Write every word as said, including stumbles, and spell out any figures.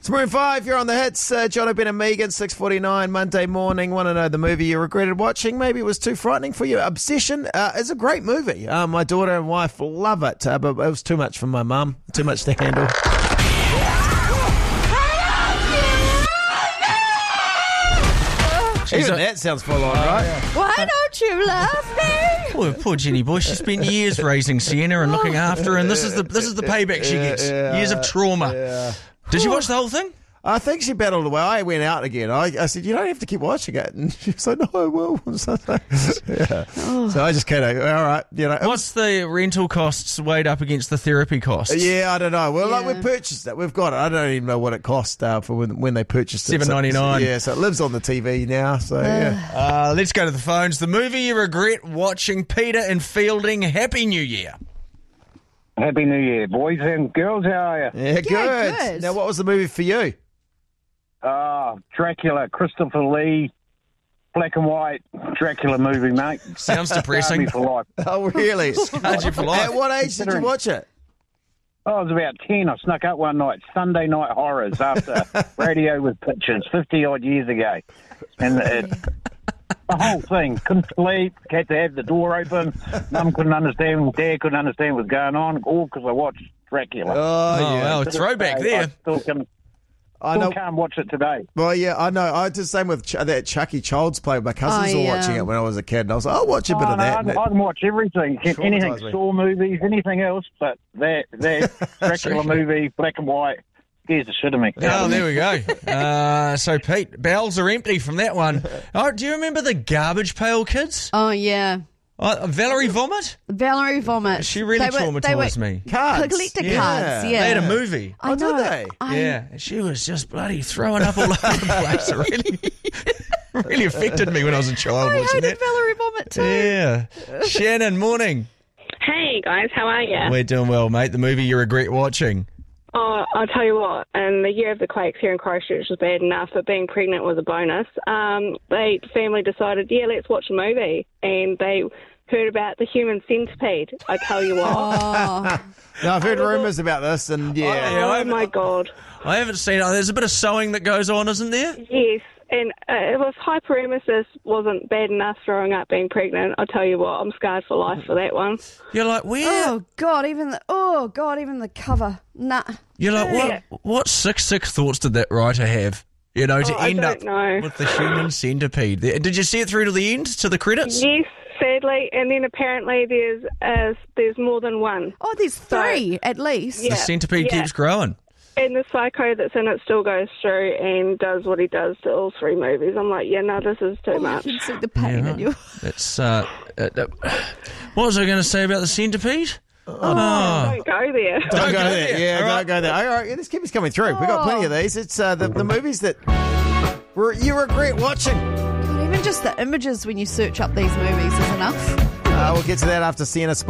It's Maroon five, you're on the hits. Uh, John O'Brien and Megan, six forty-nine, Monday morning. Want to know the movie you regretted watching? Maybe it was too frightening for you. Obsession uh, is a great movie. Uh, my daughter and wife love it, uh, but it was too much for my mum, too much to handle. Even a- that sounds full on, right? Yeah. Why don't you love me? Poor, poor Jenny boy. She spent years raising Sienna and looking after her, and this is the this is the payback she gets. Yeah, years of trauma. Yeah. Did you watch the whole thing? I think she battled away. I went out again. I, I said, you don't have to keep watching it. And she was like, no, I will. So, yeah. Oh. so I just kind of, all right. You know, What's the rental costs weighed up against the therapy costs? Yeah, I don't know. Well, Yeah. like we purchased it. We've got it. I don't even know what it cost uh, for when, when they purchased it. seven ninety-nine. So, yeah, so it lives on the T V now. So, yeah. Uh, let's go to the phones. The movie you regret watching. Peter and Fielding. Happy New Year. Happy New Year, boys and girls. How are you? Yeah, good. good. Now, what was the movie for you? Uh, Dracula, Christopher Lee, black and white Dracula movie, mate. Sounds Scarred depressing. me for life. Oh, really? Scarred you for life. At what age did you watch it? I was about ten. I snuck up one night, Sunday Night Horrors, after Radio with Pictures, fifty-odd years ago. And it, the whole thing, couldn't sleep, had to have the door open. Mum couldn't understand, Dad couldn't understand what was going on, all because I watched Dracula. Oh, Oh, yeah. well, To this throwback day, there. I still, can, I still know. can't watch it today. Well, yeah, I know. I did the same with Ch- that Chucky Child's Play. My cousins Oh, were yeah. watching it when I was a kid, and I was like, I'll watch a bit Oh, of no, that. I, and can, it- I can watch everything, anything, Traumatised me. Saw movies, anything else, but that, that Dracula movie, black and white, scares the shit of me. Oh, there we go. Uh, so, Pete, bowels are empty from that one. Oh, do you remember the Garbage Pail Kids? Oh, yeah. Uh, Valerie Vomit? Valerie Vomit. She really They were- they traumatised were me. Cards. Collector Yeah. cards, yeah. They had a movie. I Oh, know. did they? I, Yeah, and she was just bloody throwing up all over the place. It really, really affected me when I was a child I watching hated that. Valerie Vomit too. Yeah. Shannon, morning. Hey guys, how are you? We're doing well, mate. The movie you regret watching. Oh, I'll tell you what, and the year of the quakes here in Christchurch was bad enough, but being pregnant was a bonus. Um, they the family decided, yeah, let's watch a movie, and they heard about the human centipede. I tell you what. Oh, No, I've heard rumours about this, and yeah. Yeah, I Oh my God. I haven't seen it. There's a bit of sewing that goes on, isn't there? Yes, and uh, if hyperemesis wasn't bad enough throwing up being pregnant, I'll tell you what, I'm scarred for life for that one. You're like, where? oh God! Even the oh God! Even the cover. Nah. You're like, Yeah. what? What sick, sick thoughts did that writer have? You know, to Oh, I end don't up know. with the human centipede. There- Did you see it through to the end, to the credits? Yes, sadly, and then apparently there's uh, there's more than one. Oh, there's three at least. Yeah. The centipede yeah. keeps growing. And the psycho that's in it still goes through and does what he does to all three movies. I'm like, yeah, no, this is too Oh, much. you can see the pain Yeah. in you. It's uh, uh, uh, what was I going to say about the centipede? Don't go there. Don't Don't go go there. there. Yeah, All don't right. go there. All right, yeah, this keeps coming through. We've got plenty of these. It's uh, the, the movies that re- you regret watching. God, even just the images when you search up these movies is enough. Uh, we'll get to that after Sienna.